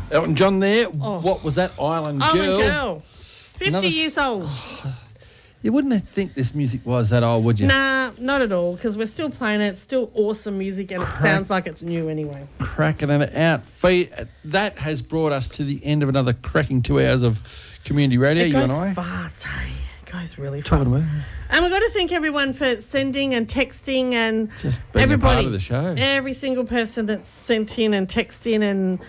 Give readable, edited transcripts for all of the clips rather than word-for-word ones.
Elton John there. Oh. What was that? Island Girl. 50 years old. You wouldn't think this music was that old, would you? Nah, not at all, because we're still playing it. It's still awesome music, and it sounds like it's new anyway. Cracking it out. That has brought us to the end of another cracking 2 hours of community radio, you and I. It goes fast, hey. It goes really fast. And we've got to thank everyone for sending and texting and just being everybody, a part of the show. Every single person that's sent in and texted in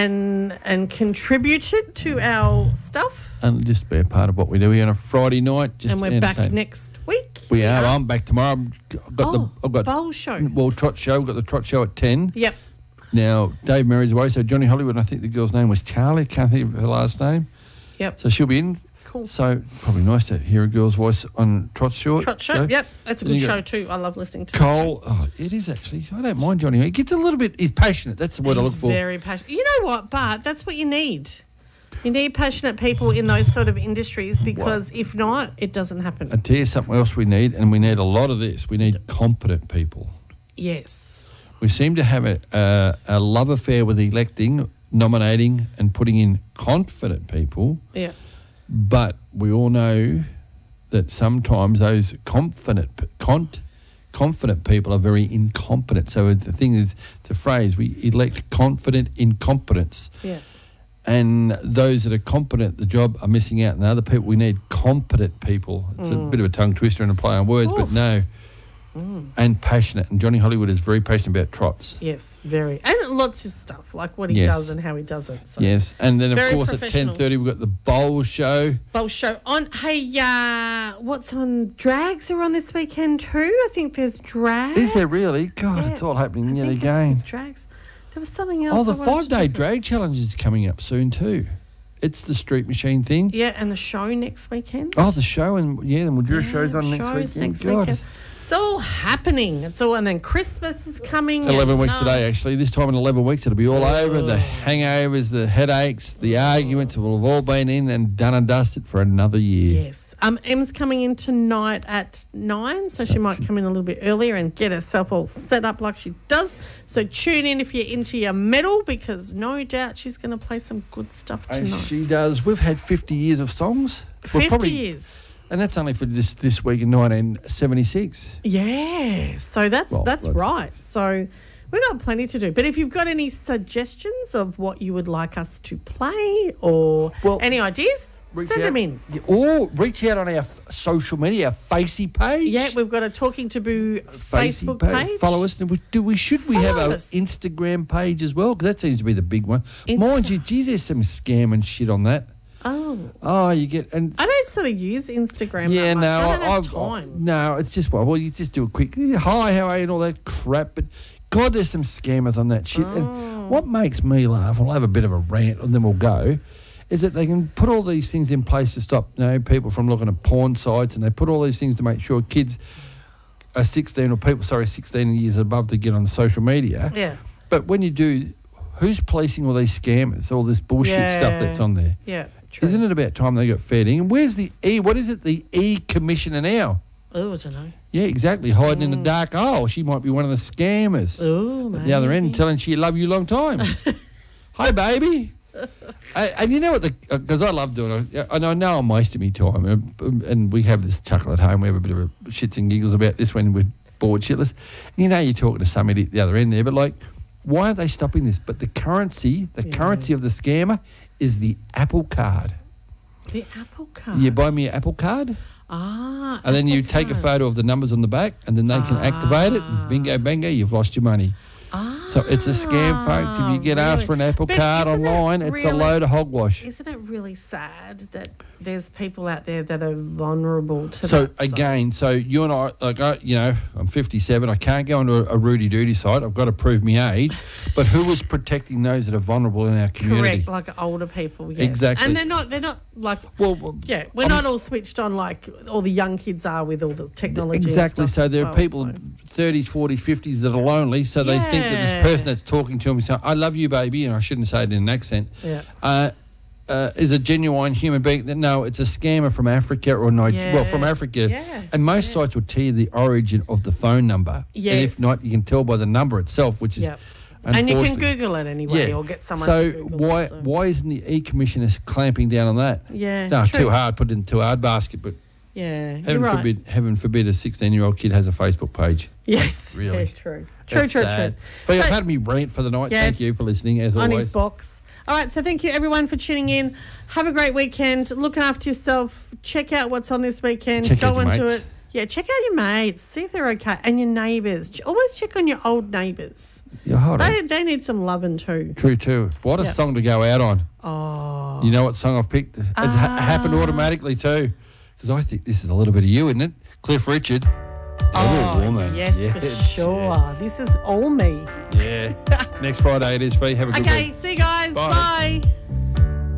and contributed to our stuff. And just be a part of what we do here on a Friday night. And we're back next week. We are. I'm back tomorrow. I've got Bowl Show. Well, Trot Show. We've got the Trot Show at 10. Yep. Now, Dave Mary's away, so Johnny Hollywood, and I think the girl's name was Charlie. Can't think of her last name. Yep. So she'll be in. Cool. So probably nice to hear a girl's voice on Trot Show. Trot Show, yep. That's a good show too. I love listening to Cole. Oh, it is actually. I don't mind Johnny. He gets a little bit, he's passionate. That's the word I look for. He's very passionate. You know what, Bart? That's what you need. You need passionate people in those sort of industries because if not, it doesn't happen. I'll tell you something else we need, and we need a lot of this. We need competent people. Yes. We seem to have a love affair with electing, nominating and putting in confident people. Yeah. But we all know that sometimes those confident people are very incompetent. So the thing is, it's a phrase, we elect confident incompetence. Yeah. And those that are competent at the job are missing out. And other people, we need competent people. It's a bit of a tongue twister and a play on words, but no. And passionate. And Johnny Hollywood is very passionate about trots. Yes, very. And lots of stuff, like what he does and how he does it. So. Yes. And then, of course, at 10:30, we've got the Bowl Show. Bowl Show on. Hey, what's on? Drags are on this weekend too. I think there's drags. Is there really? God, it's all happening yet again. Drags. There was something else. Oh, the 5-day drag challenge is coming up soon too. It's the Street Machine thing. Yeah, and the show next weekend. Oh, the show, and the Mildura show's on next weekend. It's all happening. It's all, and then Christmas is coming. 11 weeks today, actually. This time in 11 weeks, it'll be all over. The hangovers, the headaches, the arguments will have all been in and done and dusted for another year. Yes. Em's coming in tonight at 9, so she might come in a little bit earlier and get herself all set up like she does. So tune in if you're into your metal, because no doubt she's going to play some good stuff tonight. And she does. We've had 50 years of songs. 50 years. And that's only for this week in 1976. Yeah, so that's right. So we've got plenty to do. But if you've got any suggestions of what you would like us to play or any ideas, send them in. Or reach out on our social media, our Facey page. Yeah, we've got a Talking Taboo Facebook page. Follow us. And should we have our Instagram page as well? Because that seems to be the big one. Mind you, geez, there's some scam and shit on that. Oh, you get... And I don't sort of use Instagram that much. I don't have time. No, it's just, you just do a quick, hi, how are you, and all that crap. But, God, there's some scammers on that shit. And what makes me laugh, I'll have a bit of a rant and then we'll go, is that they can put all these things in place to stop people from looking at porn sites, and they put all these things to make sure kids are 16 years above to get on social media. Yeah. But when you do, who's policing all these scammers, all this bullshit stuff that's on there? Yeah. True. Isn't it about time they got fed in? And where's the what is it, the commissioner now? Oh, I don't know. Yeah, exactly, hiding in the dark. Oh, she might be one of the scammers. Oh, at the other end, telling she love you long time. Hi, baby. And you know what, because I love doing it, and I know I'm wasting my time, and we have this chuckle at home, we have a bit of shits and giggles about this when we're bored shitless. And you're talking to somebody at the other end there, but why are they stopping this? But the currency of the scammer is the Apple Card. The Apple Card? You buy me an Apple Card. And then you take a photo of the numbers on the back, and then they can activate it, and bingo, bango, you've lost your money. So it's a scam, folks. If you get asked for an Apple Card online, it's a load of hogwash. Isn't it really sad that there's people out there that are vulnerable to that? So again, you and I, I'm 57. I can't go onto a Rudy Doody site. I've got to prove my age. But who is protecting those that are vulnerable in our community? Correct, like older people, yes. Exactly. And they're not like, we're not all switched on like all the young kids are with all the technology. Exactly. And stuff so there are people 30s, 40s, 50s that are lonely, so they think that this person that's talking to them is saying, I love you, baby, and I shouldn't say it in an accent, is a genuine human being. No, it's a scammer from Africa or Nigeria. Well, from Africa. Yeah. And most sites will tell you the origin of the phone number. Yes. And if not, you can tell by the number itself, which is And you can Unfortunately. Google it anyway, or get someone so to Google it. why isn't the E-Commissioner clamping down on that? Yeah, No, true. too hard. Put it in too hard basket. But Yeah, you're right. heaven forbid, a 16-year-old kid has a Facebook page. Yes, Really. yeah, true. True. Fee, I've had me rant for the night. Yes, Thank you for listening, as on always. his box. All right, so thank you everyone for tuning in. Have a great weekend. Look after yourself. Check out what's on this weekend. Check out Go your into mates. it. Yeah, check out your mates. See if they're okay. And your neighbours. Always check on your old neighbours. Yeah, hold on. They need some loving too. True, too. What a Yeah. song to go out on. Oh. You know what song I've picked? It happened automatically, too. Because I think this is a little bit of you, isn't it? Cliff Richard. Oh, Woman. yes, for sure. This is all me. Yeah. Next Friday it is, Fee. Have a good Okay, week. see you guys. Bye. Bye.